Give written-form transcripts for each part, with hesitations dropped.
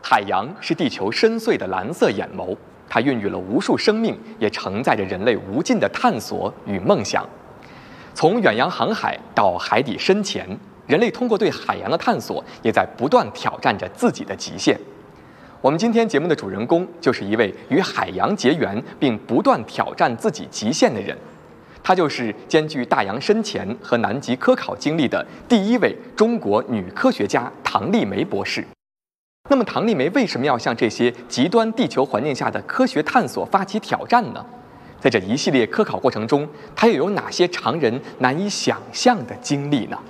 海洋是地球深邃的蓝色眼眸，它孕育了无数生命，也承载着人类无尽的探索与梦想。从远洋航海到海底深潜，人类通过对海洋的探索，也在不断挑战着自己的极限。我们今天节目的主人公就是一位与海洋结缘并不断挑战自己极限的人，她就是兼具大洋深潜和南极科考经历的第一位中国女科学家唐丽梅博士。那么，唐丽梅为什么要向这些极端地球环境下的科学探索发起挑战呢？在这一系列科考过程中，她又有哪些常人难以想象的经历呢？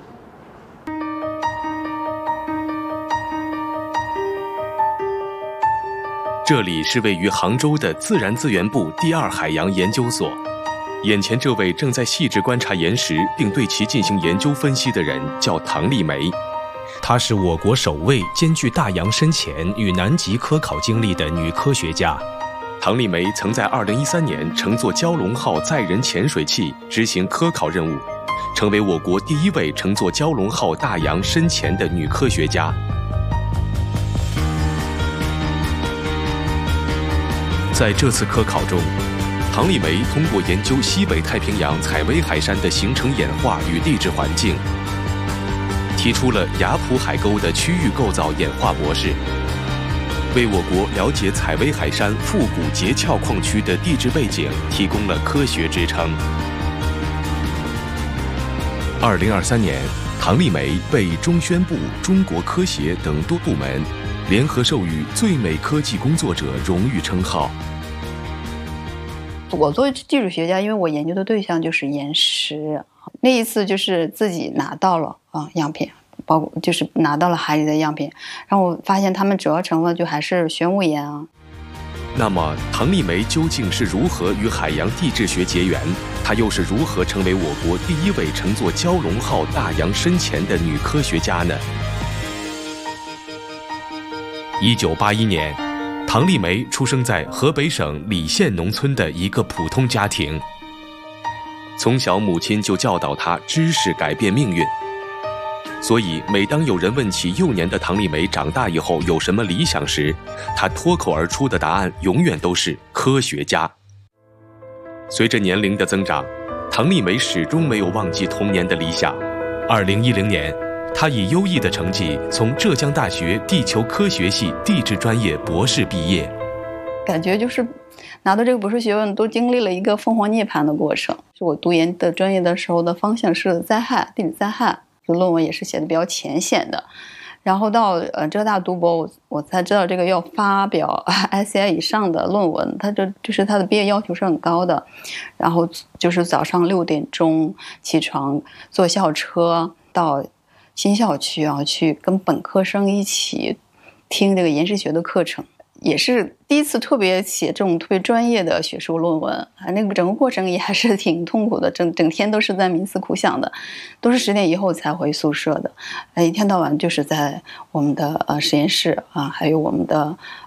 这里是位于杭州的自然资源部第二海洋研究所。眼前这位正在细致观察岩石并对其进行研究分析的人叫唐丽梅。 她是我国首位兼具大洋深潜与南极科考经历的女科学家。 唐丽梅曾在2013年乘坐蛟龙号载人潜水器执行科考任务，成为我国第一位乘坐蛟龙号大洋深潜的女科学家。在这次科考中，唐丽梅通过研究西北太平洋采薇海山的形成演化与地质环境，提出了雅浦海沟的区域构造演化模式，为我国了解采薇海山腹股结壳矿区的地质背景提供了科学支撑。2023年，唐丽梅被中宣部、中国科协等多部门联合授予最美科技工作者荣誉称号。 我作为地质学家，因为我研究的对象就是岩石，那一次就是自己拿到了样品，包括就是拿到了海里的样品，然后我发现它们主要成分就还是玄武岩啊。 那么，唐丽梅究竟是如何与海洋地质学结缘？她又是如何成为我国第一位乘坐蛟龙号大洋深潜的女科学家呢？1981年，唐丽梅出生在河北省礼县农村的一个普通家庭。从小，母亲就教导她知识改变命运。所以，每当有人问起幼年的唐丽梅长大以后有什么理想时，她脱口而出的答案永远都是科学家。随着年龄的增长，唐丽梅始终没有忘记童年的理想。2010年，她以优异的成绩从浙江大学地球科学系地质专业博士毕业。 感觉就是拿到这个博士学位都经历了一个凤凰涅槃的过程。就我读研的专业的时候的方向是灾害、地理灾害，论文也是写的比较浅显的。然后到浙大读博，我才知道这个要发表 ICI 以上的论文，它就是它的毕业要求是很高的。然后就是早上6点钟起床，坐校车到新校区啊，去跟本科生一起听这个岩石学的课程，也是第一次特别写这种特别专业的学术论文那个整个过程也还是挺痛苦的，整天都是在冥思苦想的，都是10点以后才回宿舍的，一天到晚就是在我们的实验室还有我们的